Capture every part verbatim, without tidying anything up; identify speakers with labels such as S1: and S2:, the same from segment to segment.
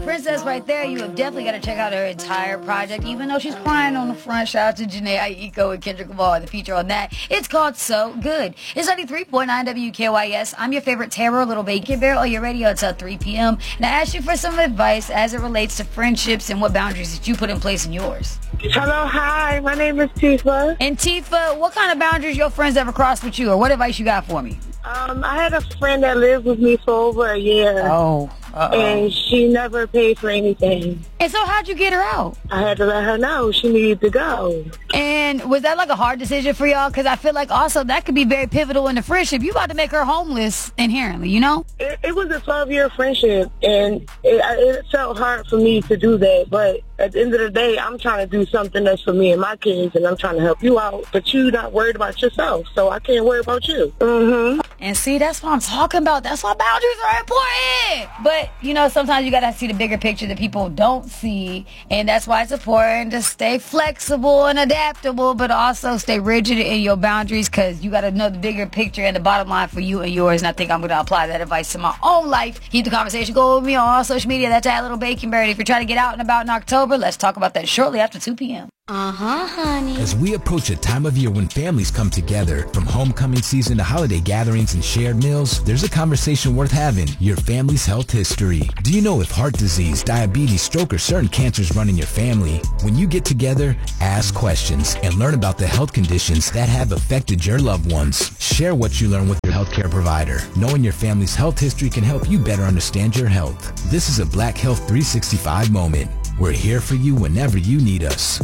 S1: Princess right there, you have definitely got to check out her entire project, even though she's crying on the front. Shout out to Janae Aiko and Kendrick Lamar, the feature on that. It's called So Good. It's ninety-three point nine W K Y S. I'm your favorite terror, Little Bacon Bear, on your radio until three p.m. And I asked you for some advice as it relates to friendships and what boundaries that you put in place in yours.
S2: Hello, hi, my name is Tifa.
S1: And Tifa, what kind of boundaries your friends ever crossed with you, or what advice you got for me?
S2: Um, I had a friend that lived with me for over a year.
S1: Oh, uh-oh.
S2: And she never paid for anything.
S1: And so how'd you get her out?
S2: I had to let her know she needed to go.
S1: And was that like a hard decision for y'all? Because I feel like also that could be very pivotal in the friendship. You about to make her homeless inherently, you know?
S2: It, it was a twelve-year friendship, and it, it felt hard for me to do that. But at the end of the day, I'm trying to do something that's for me and my kids, and I'm trying to help you out. But you're not worried about yourself, so I can't worry about you. Mm-hmm.
S1: And see, that's what I'm talking about. That's why boundaries are important. But, you know, sometimes you got to see the bigger picture that people don't see. And that's why it's important to stay flexible and adaptable, but also stay rigid in your boundaries, because you got to know the bigger picture and the bottom line for you and yours. And I think I'm going to apply that advice to my own life. Keep the conversation going with me on all social media. That's at Little Bacon Bird. If you're trying to get out and about in October, let's talk about that shortly after two p.m.
S3: Uh-huh, honey.
S4: As we approach a time of year when families come together, from homecoming season to holiday gatherings and shared meals, there's a conversation worth having: your family's health history. Do you know if heart disease, diabetes, stroke, or certain cancers run in your family? When you get together, ask questions and learn about the health conditions that have affected your loved ones. Share what you learn with your healthcare provider. Knowing your family's health history can help you better understand your health. This is a Black Health three sixty-five moment. We're here for you whenever you need us.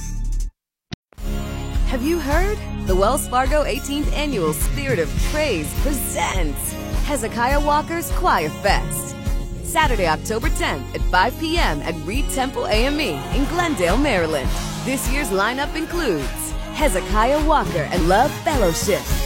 S5: Have you heard? The Wells Fargo eighteenth Annual Spirit of Praise presents Hezekiah Walker's Choir Fest. Saturday, October tenth at five p.m. at Reed Temple A M E in Glendale, Maryland. This year's lineup includes Hezekiah Walker and Love Fellowship,